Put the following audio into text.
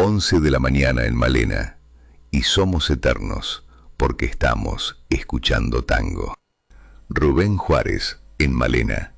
11 de la mañana en Malena, y somos eternos porque estamos escuchando tango. Rubén Juárez, en Malena.